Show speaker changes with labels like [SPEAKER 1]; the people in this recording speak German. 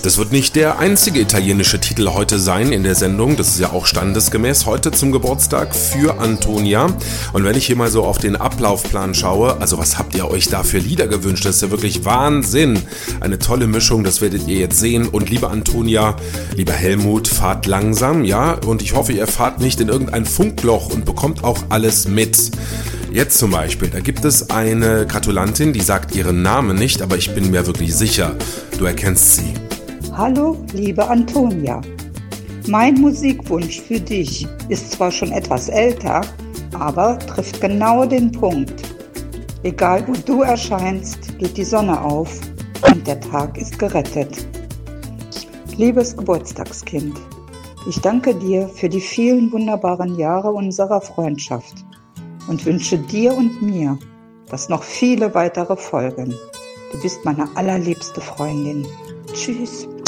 [SPEAKER 1] Das wird nicht der einzige italienische Titel heute sein in der Sendung. Das ist ja auch standesgemäß heute zum Geburtstag für Antonia. Und wenn ich hier mal so auf den Ablaufplan schaue, also was habt ihr euch da für Lieder gewünscht? Das ist ja wirklich Wahnsinn. Eine tolle Mischung, das werdet ihr jetzt sehen. Und liebe Antonia, lieber Helmut, fahrt langsam, ja? Und ich hoffe, ihr fahrt nicht in irgendein Funkloch und bekommt auch alles mit. Jetzt zum Beispiel, da gibt es eine Gratulantin, die sagt ihren Namen nicht, aber ich bin mir wirklich sicher, du erkennst sie.
[SPEAKER 2] Hallo, liebe Antonia. Mein Musikwunsch für dich ist zwar schon etwas älter, aber trifft genau den Punkt. Egal wo du erscheinst, geht die Sonne auf und der Tag ist gerettet. Liebes Geburtstagskind, ich danke dir für die vielen wunderbaren Jahre unserer Freundschaft und wünsche dir und mir, dass noch viele weitere folgen. Du bist meine allerliebste Freundin. Tschüss.